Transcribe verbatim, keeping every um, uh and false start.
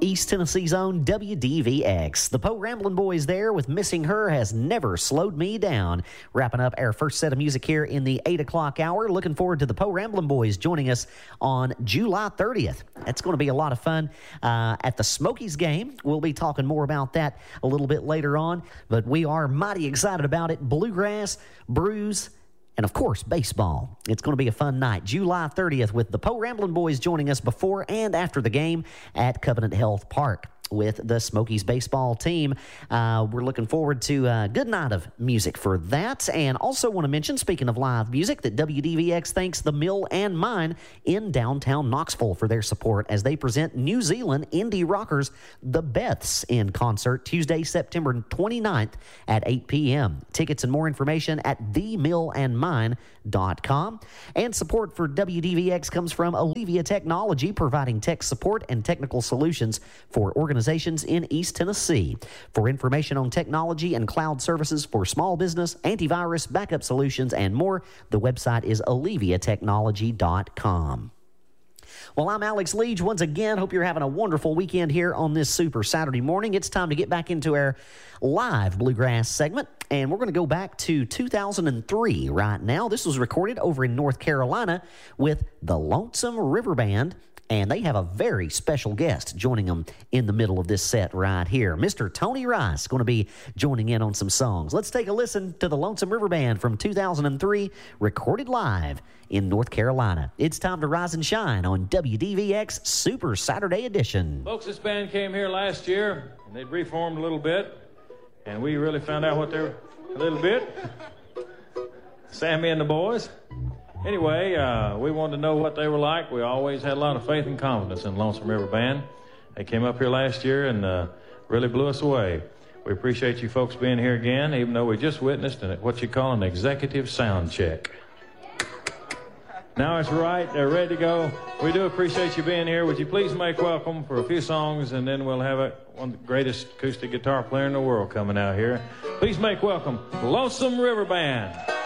East Tennessee's own W D V X. The Poe Ramblin' Boys there with Missing Her Has Never Slowed Me Down. Wrapping up our first set of music here in the eight o'clock hour. Looking forward to the Poe Ramblin' Boys joining us on July thirtieth. That's going to be a lot of fun uh, at the Smokies game. We'll be talking more about that a little bit later on, but we are mighty excited about it. Bluegrass, Brews, and, of course, baseball. It's going to be a fun night. July thirtieth with the Poe Ramblin' Boys joining us before and after the game at Covenant Health Park with the Smokies baseball team. Uh, we're looking forward to a good night of music for that. And also want to mention, speaking of live music, that W D V X thanks the Mill and Mine in downtown Knoxville for their support as they present New Zealand indie rockers The Beths in concert Tuesday, September twenty-ninth at eight p.m. Tickets and more information at the mill and mine dot com. And support for W D V X comes from Allevia Technology, providing tech support and technical solutions for organizations in East Tennessee. For information on technology and cloud services for small business, antivirus, backup solutions, and more, the website is allevia technology dot com. Well, I'm Alex Leach. Once again, hope you're having a wonderful weekend here on this Super Saturday morning. It's time to get back into our live bluegrass segment, and we're going to go back to two thousand three right now. This was recorded over in North Carolina with the Lonesome River Band, and they have a very special guest joining them in the middle of this set right here. Mister Tony Rice going to be joining in on some songs. Let's take a listen to the Lonesome River Band from two thousand three, recorded live in North Carolina. It's time to rise and shine on W D V X Super Saturday Edition. Folks, this band came here last year, and they'd reformed a little bit, and we really found out what they were a little bit. Sammy and the boys. Anyway, uh, we wanted to know what they were like. We always had a lot of faith and confidence in Lonesome River Band. They came up here last year and uh, really blew us away. We appreciate you folks being here again, even though we just witnessed an, what you call an executive sound check. Now it's right. They're ready to go. We do appreciate you being here. Would you please make welcome for a few songs, and then we'll have a, one of the greatest acoustic guitar player in the world coming out here. Please make welcome Lonesome River Band.